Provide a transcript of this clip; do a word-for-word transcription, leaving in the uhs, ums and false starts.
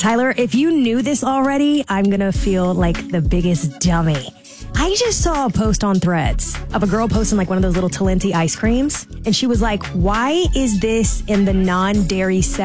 Tyler, if you knew this already, I'm going to feel like the biggest dummy. I just saw a post on Threads of a girl posting like one of those little Talenti ice creams. And she was like, why is this in the non-dairy section?